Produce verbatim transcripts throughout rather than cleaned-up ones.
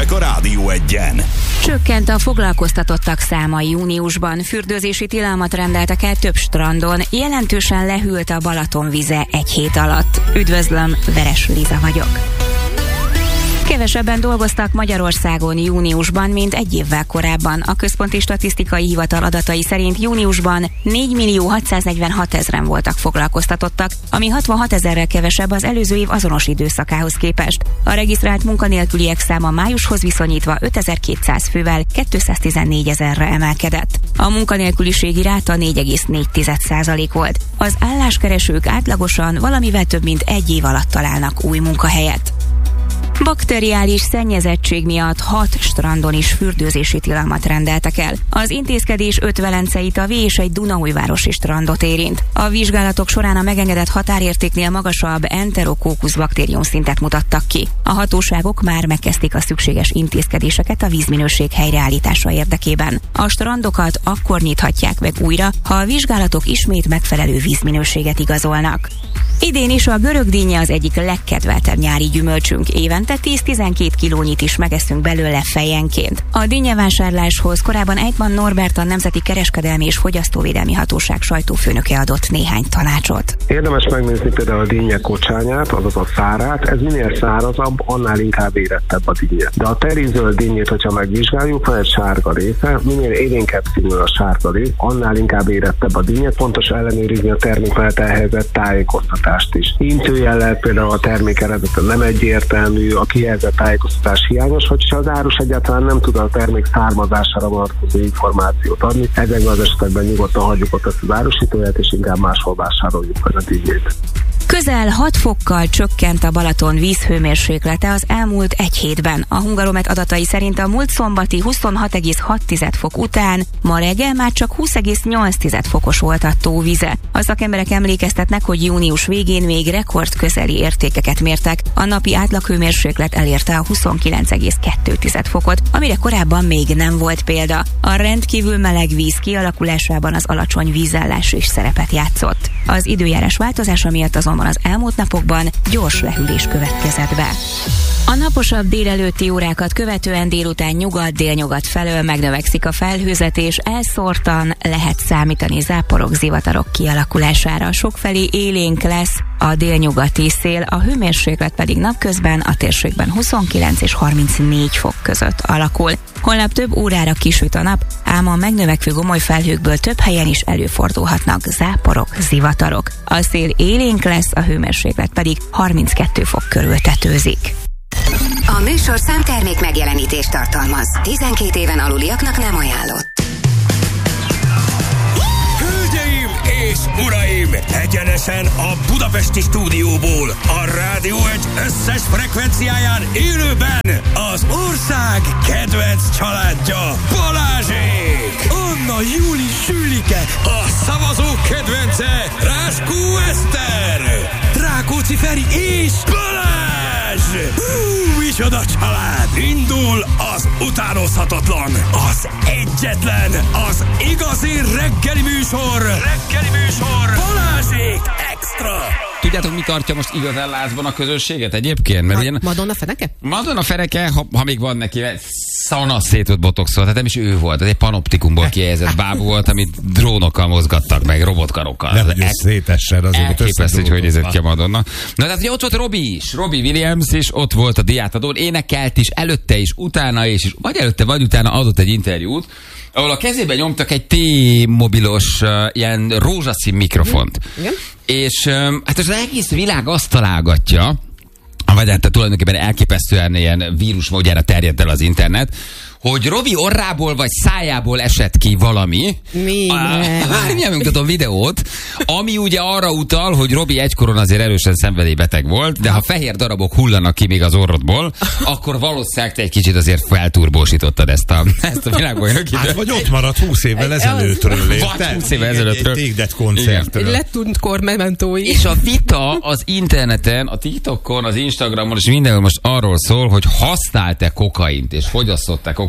a Rádió Egyen. Csökkent a foglalkoztatottak száma júniusban. Fürdőzési tilalmat rendeltek el több strandon. Jelentősen lehűlt a Balaton vize egy hét alatt. Üdvözlöm, Veres Liza vagyok. Kevesebben dolgoztak Magyarországon júniusban, mint egy évvel korábban. A Központi Statisztikai Hivatal adatai szerint júniusban négymillió hatszáznegyvenhat ezren voltak foglalkoztatottak, ami hatvanhat ezerrel kevesebb az előző év azonos időszakához képest. A regisztrált munkanélküliek száma májushoz viszonyítva ötezer-kétszáz fővel kétszáztizennégy ezerre emelkedett. A munkanélküliségi ráta négy egész négy százalék volt. Az álláskeresők átlagosan valamivel több mint egy év alatt találnak új munkahelyet. Bakteriális szennyezettség miatt hat strandon is fürdőzési tilalmat rendeltek el. Az intézkedés öt velencei tavi és egy dunaújvárosi strandot érint. A vizsgálatok során a megengedett határértéknél magasabb enterokókusz baktérium szintet mutattak ki. A hatóságok már megkezdték a szükséges intézkedéseket a vízminőség helyreállítása érdekében. A strandokat akkor nyithatják meg újra, ha a vizsgálatok ismét megfelelő vízminőséget igazolnak. Idén is a görögdínnye az egyik legkedveltebb nyári gyümölcsünk. Évente tíz-tizenkét kilónyit is megeszünk belőle fejenként. A dinnyevásárláshoz korábban Eitman Norbert, a Nemzeti Kereskedelmi és Fogyasztóvédelmi Hatóság sajtófőnöke adott néhány tanácsot. Érdemes megnézni például a dinnye kocsányát, azaz a szárát. Ez minél szárazabb, annál inkább érettebb a dinnye. De a terizöld dinnyét, hogyha megvizsgáljuk, van egy sárga része, minél élénkebb színű a sárga rész, annál inkább érettebb a dinnye. Fontos ellenőrizni a termék mellett elhelyezett tájékoztatást is. Intőjellel például a termék eredete nem egyértelmű, a kijelzett tájékoztatás hiányos, hogyha az árus egyáltalán nem tud a termék származására vonatkozó információt adni. Ezekben az esetekben nyugodtan hagyjuk ott ezt az árusítóját, és inkább máshol vásároljuk fel a dinnyét. Közel hat fokkal csökkent a Balaton vízhőmérséklete az elmúlt egy hétben. A Hungaromet adatai szerint a múlt szombati huszonhat egész hat fok után ma reggel már csak húsz egész nyolc fokos volt a tóvize. A szakemberek emlékeztetnek, hogy június végén még rekord közeli értékeket mértek. A napi átlaghőmérséklet elérte a huszonkilenc egész kettő fokot, amire korábban még nem volt példa. A rendkívül meleg víz kialakulásában az alacsony vízállás is szerepet játszott. Az időjárás változása miatt azonban az elmúlt napokban gyors lehűlés következett be. A naposabb délelőtti órákat követően délután nyugat-délnyugat felől megnövekszik a felhőzet, és elszórtan lehet számítani záporok, zivatarok kialakulására. Sokfelé élénk lesz a délnyugati szél, a hőmérséklet pedig napközben a térségben huszonkilenc és harmincnégy fok között alakul. Holnap több órára kisüt a nap, ám a megnövekvő gomoly felhőkből több helyen is előfordulhatnak záporok, zivatarok. A szél élénk lesz, a hőmérséklet pedig harminckettő fok körül tetőzik. A műsorszám termék megjelenítést tartalmaz. tizenkét éven aluliaknak nem ajánlott. Hölgyeim és uraim! Egyenesen a budapesti stúdióból, a Rádió egy összes frekvenciáján élőben az ország kedvenc családja, Balázsék! Anna, Júli, Sülike, a szavazók kedvence, Ráskó Eszter, Rákóczi Feri és Balázs! Hú, micsoda család! Indul az utánozhatatlan, az egyetlen, az igazi reggeli műsor, reggeli műsor, Balázsék Extra! Tudjátok, mi tartja most igazán lázban a közösséget egyébként? Mert Ma- ugye, Madonna feneke? Madonna feneke, ha, ha még van neki, szana szétott botoxol, tehát nem is ő volt, ez egy panoptikumból kihelyezett bábú volt, amit drónokkal mozgattak meg, robotkarokkal. Nem, hogy ez szétessen azért. Elképesztő, hogy hogy nézett ki a Madonna. Na, tehát ugye ott volt Robbie is, Robbie Williams is, ott volt a diátadón, énekelt is, előtte is, utána is, és vagy előtte, vagy utána adott egy interjút, ahol a kezében nyomtak egy T-mobilos uh, ilyen rózsaszín mikrofont. Igen. És um, hát az egész világ azt találgatja, vagy hát tulajdonképpen elképesztően ilyen vírusmódjára terjedt el az internet, hogy Robi orrából vagy szájából esett ki valami. Mi? Várjál, mutatom videót, ami ugye arra utal, hogy Robi egykoron azért erősen szenvedélybeteg volt, de ha fehér darabok hullanak ki még az orrodból, akkor valószínűleg te egy kicsit azért felturbósítottad ezt a, ezt a világbajnoki. Hát vagy ott maradt húsz évvel ezelőttről. Vagy húsz évvel ezelőttről. Egy Tégdet koncertről. Letűnt kor mementói. És a vita az interneten, a TikTokon, az Instagramon és mindenhol most arról szól, hogy használta kokaint és fogyasztotta kokaint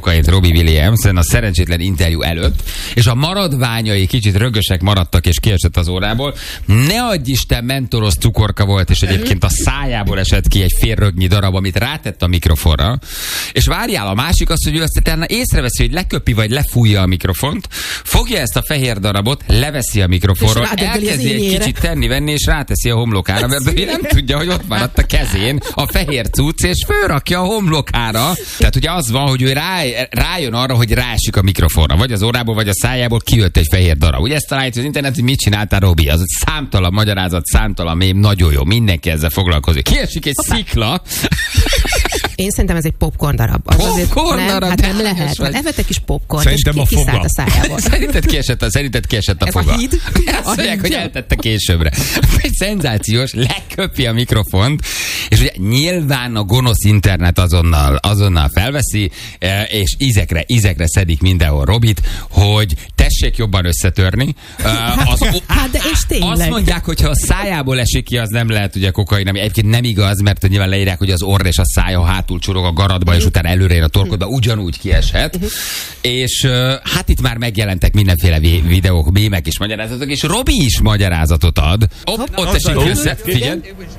kokaint Robbie Williams a szerencsétlen interjú előtt, és a maradványai kicsit rögösek maradtak, és kiesett az órából. Ne adj Isten, mentolos cukorka volt, és egyébként a szájából esett ki egy fél rögnyi darab, amit rátett a mikrofonra. És várjál, a másik az, hogy ő aztán észreveszi, hogy leköpi vagy lefújja a mikrofont, fogja ezt a fehér darabot, leveszi a mikrofonról, elkezdi egy kicsit tenni-venni, és ráteszi a homlokára, mert ő nem tudja, hogy ott maradt a kezén a fehér cucc, és fölrakja a homlokára. Tehát ugye az van, hogy ő rá, rájön arra, hogy ráesik a mikrofonra, vagy az órából, vagy a szájából kijött egy fehér darab. Ugye ezt találjuk az internet, hogy mit csináltál, Robi? Az egy számtalan magyarázat, számtalan mém, nagyon jó, mindenki ezzel foglalkozik. Kiesik egy szikla. Én szerintem ez egy popcorn darab. Az popcorn nem, darab? Hát nem lehet. Hát evetek is popcorn, szerintem és a foga. kiszállt a szájából. Szerinted kiesett a, szerinted kiesett a ez foga? A híd? Azt mondják, hogy eltette későbbre. Egy szenzációs, leköpi a mikrofont, és ugye nyilván a gonosz internet azonnal, azonnal felveszi, és ízekre, ízekre szedik mindenhol Robit, hogy tessék jobban összetörni. Az, hát de és tényleg. Azt mondják, hogy ha a szájából esik ki, az nem lehet ugye kokain, ami egyébként nem igaz, mert nyilván leírják, hogy az orr és a szája hátul csurog a garatba, és utána előre ér a torkodba, ugyanúgy kieshet. Uh-huh. És uh, hát itt már megjelentek mindenféle vé- videók, mémek és magyarázatok, és Robi is magyarázatot ad. Ott, ott esik össze, figyelj.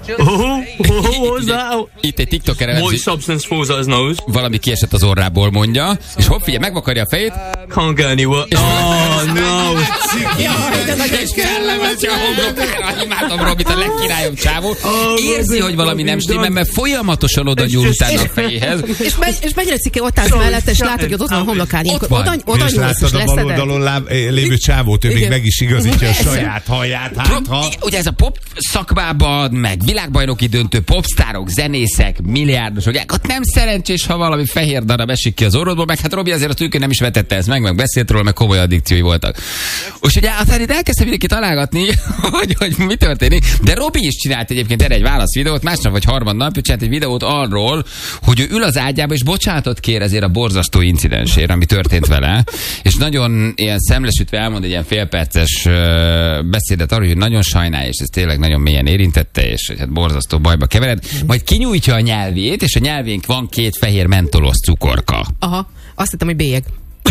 Itt egy tiktoker elemző, valami kiesett az orrából, mondja, és hopp, figyelj, megvakarja a fejét. Can't go anywhere. Oh, no. És kellemetja a homlokára. Imádom Robit, a legkirályobb csávó. Érzi, hogy valami nem stimmel, mert folyamatosan oda nyúl utána a fejéhez. És megy, és megy egy ott állsz mellett, és látod, hogy ott van a homlokán. Ott van. Oda, oda és nyúlsz, láttad a bal oldalon lévő csávót, ő még meg is igazítja a saját haját. Hát, ha... Ugye ez a pop szakmában, meg világbajnoki döntő popstárok, zenészek, milliárdosok, ott nem szerencsés, ha valami fehér darab esik ki az orrodból, meg hát Robi azért a tűkön nem is vetette ezt meg, meg beszélt róla, meg komoly addikciói voltak. És ugye aztán itt elkezdte mindenki találgatni, hogy, hogy mi történik, de Robi is csinált egyébként erre egy válaszvideót, másnap vagy harmadnap, hogy csinált egy videót arról, hogy ő ül az ágyába, és bocsánatot kér ezért a borzasztó incidensért, ami történt vele, és nagyon ilyen szemlesütve elmond egy ilyen félperces uh, beszédet arról, hogy nagyon sajnálja, és ez tényleg nagyon mélyen érintette, és hogy hát borzasztó bajba kevered, majd kinyújtja a nyelvét, és a nyelvénk van két fehér mentolos cukorka. Aha, azt hittem, hogy bélyeg.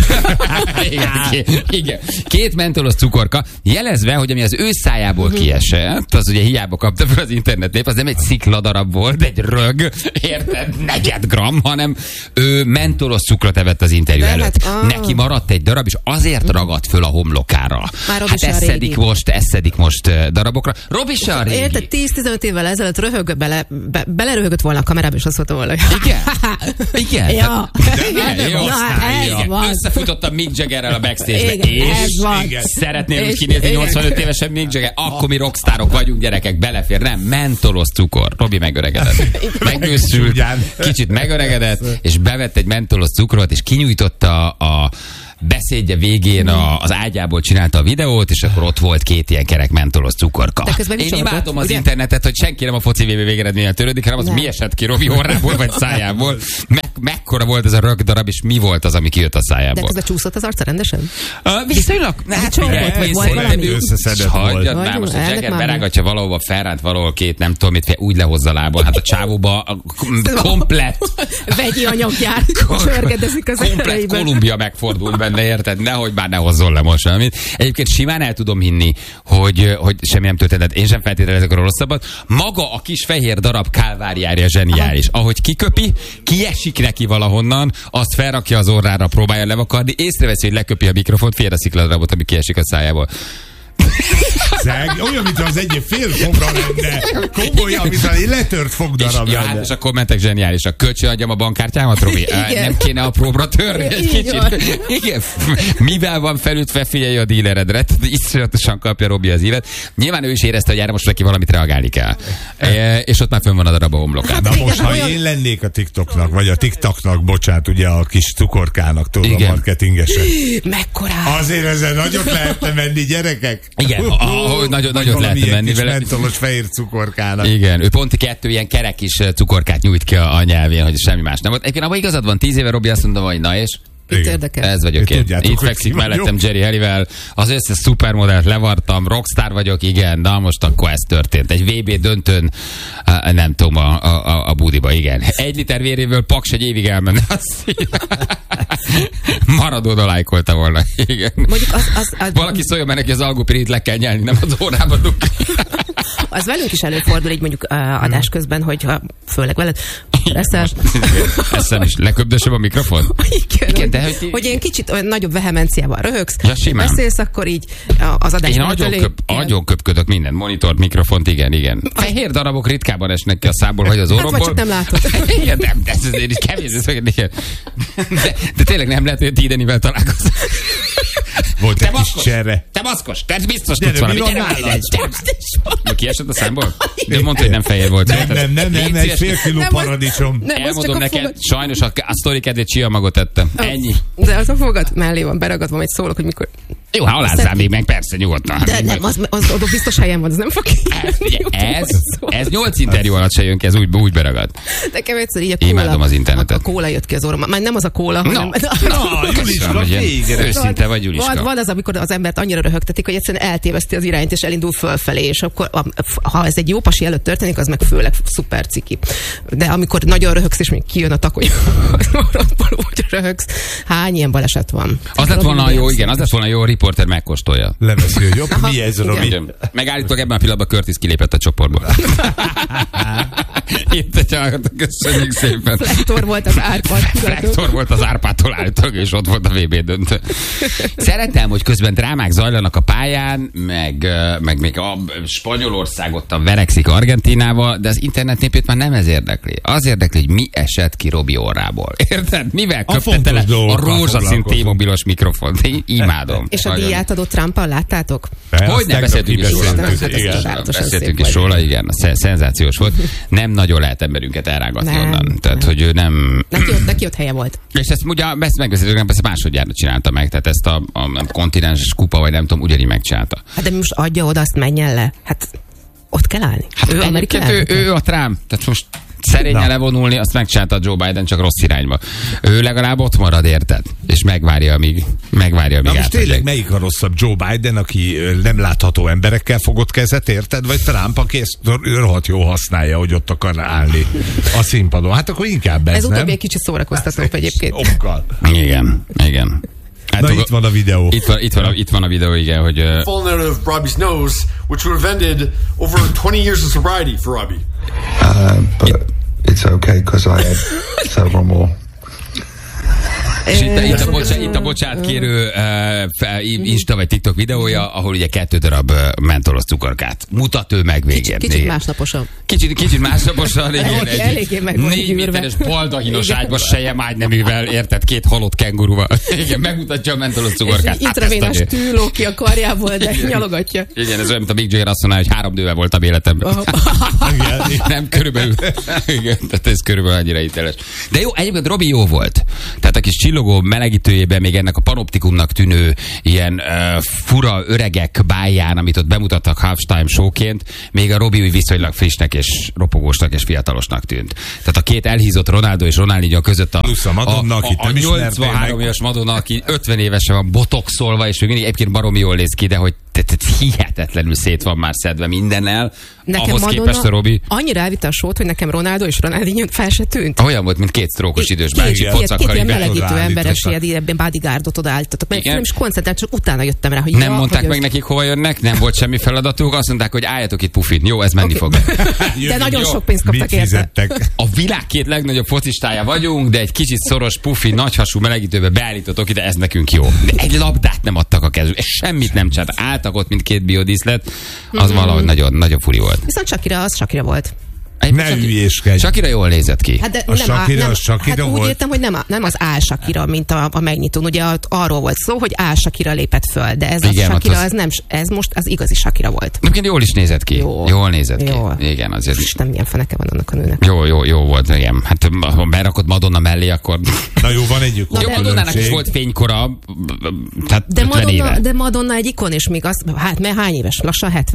igen, igen, igen. Két mentolos cukorka, jelezve, hogy ami az ő szájából kiesett, az ugye hiába kapta fel az internetnép, az nem egy szikladarab volt, egy rög, érted, negyed gram, hanem ő mentolos cukrot evett az interjú előtt. Hát, ah. Neki maradt egy darab, és azért ragadt föl a homlokára. Már hát ezt szedik most, ezt szedik most darabokra. Robi se a régi. Érted, tíz-tizenöt évvel ezelőtt röhög, bele, be, beleröhögött volna a kamerába, és azt mondta volna, igen? Igen? Ja. Igen, jó. Na, hát ez van. Összefutottam Mick Jaggerrel a backstage-be. Igen, és szeretném úgy kinézni nyolcvanöt évesen Mick Jagger. Akkor mi rockstárok vagyunk, gyerekek, belefér. Nem, mentolos cukor. Robi megöregedett. Megőszült, kicsit megöregedett, és bevett egy mentolos cukrot, és kinyújtotta a beszédje végén a, az ágyából csinálta a videót, és akkor ott volt két ilyen kerek mentolos cukorka. Én imádom az ugye? internetet, hogy senki nem a foci vé vé végeredményen törődik, hanem az, mi esett ki Robi orrából vagy szájából. Me- mekkora volt ez a rög darab, és mi volt az, ami kijött a szájából. De közben csúszott az arca rendesen? Uh, viszonylag. Hát összeszedett volt. Hagyjad már, most a Jagger berágatja valahova, felránt valahol két, nem tudom mit, úgy lehozza a lából. Hát a csávóba komplett. Vegyi anyag jár, csörgedezik az komplett Kolumbia megfordul benne. Ne érted, nehogy már ne hozzon le most valamit. Egyébként simán el tudom hinni, hogy, hogy semmi nem történt, én sem feltételezek a rosszabbat. Maga a kis fehér darab kálváriája zseniális. Aha. Ahogy kiköpi, kiesik neki valahonnan, azt felrakja az orrára, próbálja levakarni, észreveszi, hogy leköpi a mikrofont, fél a szikladarabot, ami kiesik a szájából. Szeg, olyan, mint az egy fél fogra lenne. Komolyan, mint egy letört fogdarab lenne. Ja, hát és a kommentek zseniálisak. Kölcsön adjam a bankkártyámat, Robi? Nem kéne apróbra törni egy kicsit? Igen. Mivel van felütve, figyelj a díleredre. Iszonyatosan kapja Robi az évet. Nyilván ő is érezte, hogy erre most neki valamit reagálni kell. E, és ott már fönn van a darab a homlokán. Na most, ha én lennék a TikToknak, vagy a TikToknak, bocsánat, ugye a kis cukorkának, tudom, a marketingesen. Mekkorá? Azért ezzel nagyot lehetne menni, gyerekek. Igen, ahogy nagyon, nagyot lehetne menni vele. Mentolos fehér cukorkának. Igen, ő pont kettő ilyen kerek is cukorkát nyújt ki a, a nyelvén, hogy semmi más nem volt. Egyébként abban igazad van, tíz éve Robi azt mondta, hogy na és? Itt érdekel. Ez vagyok én. Tudjátok, itt fekszik mellettem Jerry Halliwell. Az összes szupermodellt levartam, rockstar vagyok, igen, na most akkor ez történt. Egy vé bé döntőn, nem tudom, a, a, a budiba, igen. Egy liter véréből Paks egy évig elmenne. Maradona lájkolta volna. Igen. Mondjuk az, az, az, Valaki szóljon, mert neki az algopirit le kell nyelni, nem az órába dugni. Az velünk is előfordul, így mondjuk uh, adás közben, hogyha főleg veled eszel. Eszem is. Leköbdösöm a mikrofon? Igen, Igen, hogy, de hogy, hogy én kicsit olyan nagyobb vehemenciával röhögsz, Ja, simán. beszélsz, akkor így az adás Én mellett agyon, elég- köp, agyon köpködök minden. Monitort, mikrofont, igen, igen. Fehér darabok ritkában esnek ki a szából, vagy az Hát orromból. vagy csak nem látod. Igen, nem, de ez azért is kevés, ez olyan, igen. De, de tényleg nem lehet, hogy Tidenivel találkozol. Volt Te egy kis maszkos, cserre. te maszkos, te biztos Gyere, tudsz valami. mi van Gyere, nálad? gyere, gyere. Kiesett a számból? De mondta, hogy nem fehér volt. Nem, nem, nem, nem, Légy egy szíves, fél kiló Nem, az- paradicsom. Nem, az Elmondom csak a neked, fogad. sajnos a, a sztori kedvéért csiamagot tettem. Ennyi. De az a fogad mellé van beragadva, majd szólok, hogy mikor... Jó, ha alázzál még meg, persze, nyugodtan. De nem, az, az, az biztos helyen van, az nem fog Ez, ugye, kijönni. ez, ez nyolc interjú alatt se jön ki, ez úgy, úgy beragad. Nekem egyszer így a kóla... Imádom az internetet. A kóla jött ki az orrom. Már nem az a kóla, No, hanem... Na, Juliska, Köszönöm, hogy ilyen végre. őszinte vagy, Juliska. Van, van az, amikor az embert annyira röhögtetik, hogy egyszerűen eltéveszti az irányt, és elindul fölfelé, és akkor, a- ha ez egy jó pasi előtt történik, az meg főleg szuper ciki. De amikor nagyon röhögsz, és még kijön a takony, az maradból úgy röhögsz. Hány ilyen baleset van? Az lett volna jó, igen, az lett volna jó, a riporter megkóstolja. Leveszi, hogy jobb, mi ez, igen. Robi? Igen. Megállítok ebben a pillanatban Curtis kilépett a csoportból. Itt egy hallgatok, köszönjük szépen. Flektor volt az Árpád. Flektor volt az Árpától állítólag, és ott volt a vé bé döntő. Szeretem, hogy közben drámák zajlanak a pályán, meg, meg még a Spanyolország ott verekszik Argentínával, de az internet népét már nem ez érdekli. Az érdekli, hogy mi esett ki Robi orrából. Érted? Mivel A köpte fontos tele a dolgokkal rózsaszín foglalkozunk. T-mobilos mikrofont? Én imádom. És a Nagyon. díját adott Trumpal láttátok? Hogy nem beszéltünk is róla? Beszéltünk, igen. Csodálatosan Beszéltünk szép is vagy. róla, igen. Szen- Szenzációs volt. Nem nagyon lehet emberünket elrágatni Nem, onnan. Tehát, nem. hogy ő nem... Neki ott, neki ott helye volt. És ezt ugye ezt megbeszéltük, persze másodjára csinálta meg, tehát ezt a, a, a kontinenses kupa, vagy nem tudom, ugyanígy megcsinálta. Hát de most adja oda, azt menjen le. Hát ott kell állni. Hát ő ő, Amerikában? ő, ő a Trump, tehát most szerényen levonulni, azt megcsinálta Joe Biden, csak rossz irányba. Ő legalább ott marad, érted? És megvárja, amíg, megvárja, amíg Na most átmegyek. tényleg melyik a rosszabb? Joe Biden, aki ö, nem látható emberekkel fogott kezet, érted? Vagy Trump, aki ezt rohadt jó használja, hogy ott akar állni a színpadon. Hát akkor inkább ez, Ez nem? utóbbi egy kicsit szórakoztatóbb egyébként. Okkal. Igen, igen. Hát Na akkor- itt van a videó. Itt van, itt van, a, itt van a videó, igen, hogy... Uh, fallen out of Robbie's nose, which would have ended over twenty years of sobriety for Robbie. Uh, but it's okay because I had several more. És itt, itt, a bocsá, itt a bocsát kérő uh, Insta vagy TikTok videója, ahol ugye kettő darab uh, mentolos cukorkát mutat ő meg végén. Kicsit, kicsit Igen. másnaposan. Kicsit, kicsit másnaposan, igen. Elég- eléggé meg van négy gyűrve. méteres baldahinos ágyba sejem ágyneművel, érted, két halott kenguruval. Igen, megmutatja a mentolos cukorkát. És Hát intravénás ezt a- tű ló ki a karjából, de nyalogatja. Igen, ez olyan, mint a Mick Jagger azt mondaná, hogy három dővel voltam életemben. Nem, körülbelül. Igen, tehát ez körülbelül annyira hiteles. De jó, egyébként Robi jó volt. Tehát a kis csillogó melegítőjében még ennek a panoptikumnak tűnő ilyen uh, fura öregek báján, amit ott bemutattak halftime showként, még a Robi úgy viszonylag frissnek és ropogósnak és fiatalosnak tűnt. Tehát a két elhízott Ronaldo és Ronaldinho között a, Plusz a Madonna, a, akit a, a nem ismertél nyolcvanhárom meg. éves Madonna, aki ötven évesen van botoxolva, és még mindig egyébként baromi jól néz ki, de hogy te, te, hihetetlenül szét van már szedve mindennel. Nekem Ahhoz Madonna képest a Robi annyira elvitte a sót, hogy nekem Ronaldo és Ronaldinho fel se tűnt. olyan volt, mint két sztrókos idős Két, bácsi, két, két pocakkal ilyen így be- melegítő odaállítottak. emberes, ilyen ilyen bodyguardot odaállítatok. Mert Igen. nem is koncentrált, csak utána jöttem rá, hogy Nem ja, mondták hogy meg ez- nekik, hova jönnek, nem volt semmi feladatuk, azt mondták, hogy álljatok itt pufit. Jó, ez menni Oké. fog. De nagyon Jó. sok pénzt Mit kaptak érte. fizettek? A világ két legnagyobb focistája vagyunk, de egy kicsit szoros, pufi, nagyhasú melegítőbe beállítottok ide, ez nekünk jó. De egy labdát nem adtak a kezük, és semmit nem csinált. Álltak ott, mint két biodíszlet, az Mhm. valahogy nagyon, nagyon furi volt. Viszont Shakira, az Shakira volt. Egyébként Ne Shaki- hülyéskedj. Shakira jól nézett ki. Hát de A nem, Shakira, nem, az Shakira hát úgy volt? értem, hogy nem, a, nem az Al Shakira, mint a, a megnyitón. Ugye ott arról volt szó, hogy Al Shakira lépett föl, de ez Igen, a ott Shakira, az- az nem, ez most az igazi Shakira volt. Egyébként jól is nézett ki. Jó. Jól nézett ki. Jó. Igen, azért. Isten, milyen feneke van annak a nőnek. Jó, jó, jó volt, igen. Hát ha berakod Madonna mellé, akkor... Na jó, van egy Na Jó, de- Madonnának is különbség. volt fénykora, tehát De ötven Madonna, éve. de Madonna egy ikon, és még az, hát mert hány éves? Lassan hetven.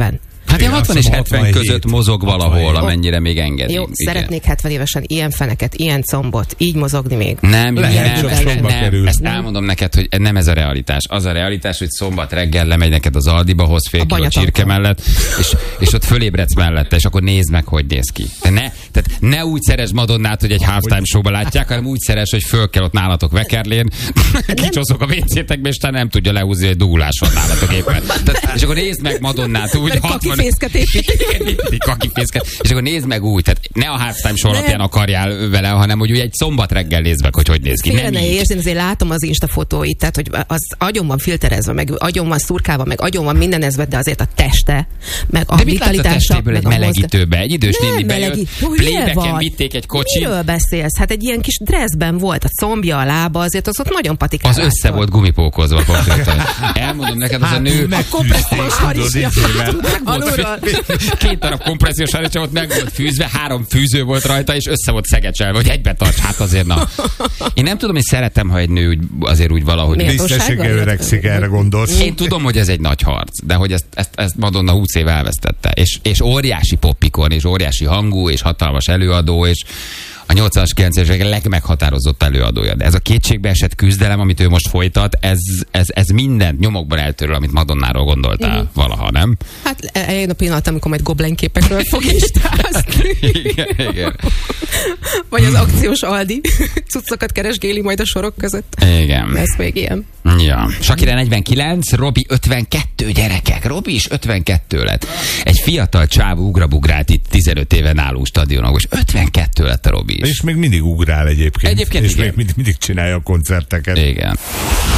Hát én hatvan és hetven hatvanhét között mozog valahol, hatvanhét. amennyire még engedi. Jó, Igen. szeretnék hetven évesen ilyen feneket, ilyen combot, így mozogni még. Nem, Lehet, nem, csak ezt, sokba nem, kerül. ezt elmondom neked, hogy nem ez a realitás. Az a realitás, hogy szombat reggel lemegy neked az Aldiba, hoz fél A kiló banyatankon. csirke mellett, és, és ott fölébredsz mellette, és akkor nézd meg, hogy néz ki. De ne, tehát ne úgy szeres Madonnát, hogy egy halftime showba látják, hanem úgy szeres, hogy föl kell ott nálatok Vekerlén, kicsoszok a vécétekbe, és te nem tudja lehúzni, hogy dúlás van nálatok éppen. Tehát, és akkor nézd meg Madonnát úgy, Mert kakifészket épít. Igen, kakifészket. És akkor nézd meg úgy, tehát ne a halftime show alapján akarjál vele, hanem hogy úgy egy szombat reggel nézd meg, hogy hogy néz ki. Félre Nem ne így. értsd, én azért látom az Insta fotóit, tehát hogy az agyon van filterezve, meg agyon van szurkálva, meg agyon van mindenezve, de azért a teste, meg a De mit látsz a vitalitása, testéből egy meg a melegítőbe? Egy idős Nem néni bejött, melegít. Jó, hülye playbacken vagy. vitték egy kocsit, Miről beszélsz? Hát egy ilyen kis dresszben volt, a combja, a lába, azért az ott nagyon patikál. az össze volt gumipókozva konkrétan. Elmondom neked, az a nő A kompressziós harisnya. Alulról. két darab kompressziós harisnya ott meg volt fűzve, három fűző volt rajta, és össze volt szegecselve, hogy egybe tarts, hát azért na. Én nem tudom, hogy szeretem, ha egy nő úgy, azért úgy valahogy... Miért? Tisztességgel öregszik, erre gondolsz. Én tudom, hogy ez egy nagy harc, de hogy ezt, ezt, ezt Madonna húsz éve elvesztette. És, és óriási popikon, és óriási hangú, és hatalmas előadó, és a nyolcvanas, kilencvenes évek legmeghatározott előadója. De ez a kétségbe esett küzdelem, amit ő most folytat, ez, ez, ez mindent nyomokban eltörül, amit Madonnáról gondoltál uh-huh. valaha, nem? Hát eljön a pillanat, amikor majd Goblen képekről fog istázni. Igen, igen. Vagy az akciós Aldi cuccokat keresgéli majd a sorok között. Igen. Ez még ilyen. Ja. Shakira negyvenkilenc, Robi ötvenkettő, gyerekek. Robi is ötvenkettő lett. Egy fiatal csávó ugrabugrált itt tizenöt éve nálunk stadionon, és ötvenkettő lett a Robi is. És még mindig ugrál egyébként. Egyébként és igen. még mindig, mindig csinálja a koncerteket. Igen.